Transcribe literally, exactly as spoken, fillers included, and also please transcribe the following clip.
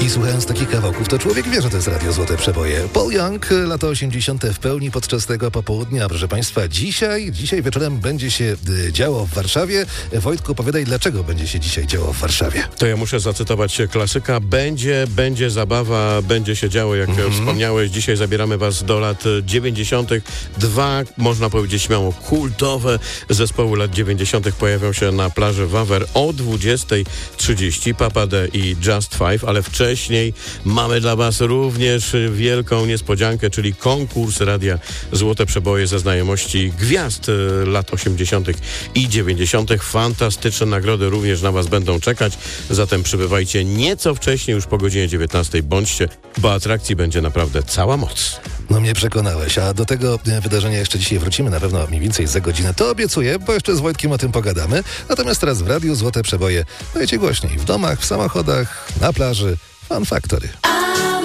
I słuchając takich kawałków, to człowiek wie, że to jest Radio Złote Przeboje. Paul Young, lata osiemdziesiąte w pełni podczas tego popołudnia. Proszę Państwa, dzisiaj, dzisiaj wieczorem będzie się y, działo w Warszawie. Wojtku, opowiadaj, dlaczego będzie się dzisiaj działo w Warszawie. To ja muszę zacytować klasyka. Będzie, będzie zabawa, będzie się działo, jak mm-hmm. wspomniałeś. Dzisiaj zabieramy Was do lat dziewięćdziesiątych. Dwa, można powiedzieć śmiało, kultowe zespoły lat dziewięćdziesiątych pojawią się na plaży Wawer o dwudziestej trzydzieści. Papa D i Just Five, ale wcześniej mamy dla Was również wielką niespodziankę, czyli konkurs Radia Złote Przeboje ze znajomości gwiazd lat osiemdziesiątych i dziewięćdziesiątych. Fantastyczne nagrody również na Was będą czekać, zatem przybywajcie nieco wcześniej, już po godzinie dziewiętnastej. Bądźcie, bo atrakcji będzie naprawdę cała moc. No mnie przekonałeś, a do tego wydarzenia jeszcze dzisiaj wrócimy, na pewno mniej więcej za godzinę. To obiecuję, bo jeszcze z Wojtkiem o tym pogadamy. Natomiast teraz w Radiu Złote Przeboje dajcie głośniej. W domach, w samochodach, na plaży. Fun Factory.